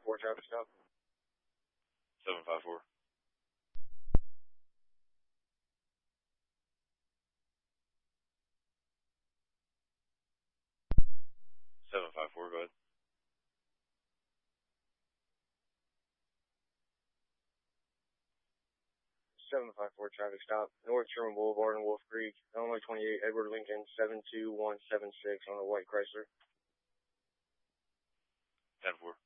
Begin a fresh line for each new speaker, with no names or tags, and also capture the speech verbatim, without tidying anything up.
four traffic stop.
seven five four. seven five four, go ahead.
seven five four traffic stop, North Sherman Boulevard in Wolf Creek, Illinois twenty-eight, Edward Lincoln, seven two one seven six on a white Chrysler.
ten four.